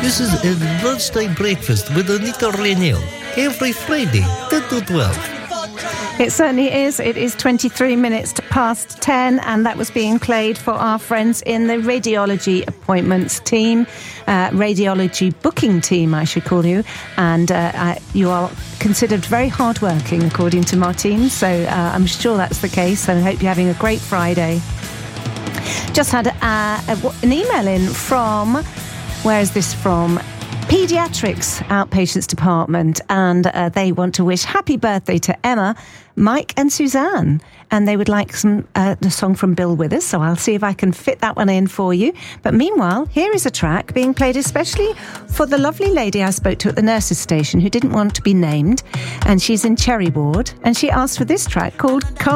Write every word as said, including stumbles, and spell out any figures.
This is a lunchtime breakfast with Anita Rainel every Friday, ten to twelve. It certainly is. It is twenty-three minutes past ten, and that was being played for our friends in the radiology appointments team, uh, radiology booking team, I should call you. And uh, I, you are considered very hardworking, according to Martine. So uh, I'm sure that's the case, and I hope you're having a great Friday. Just had uh, a, an email in from, where is this from? Paediatrics Outpatients Department, and uh, they want to wish happy birthday to Emma, Mike and Suzanne, and they would like some uh, the song from Bill Withers, so I'll see if I can fit that one in for you. But meanwhile, here is a track being played especially for the lovely lady I spoke to at the nurses' station who didn't want to be named, and she's in Cherry Ward, and she asked for this track called Can't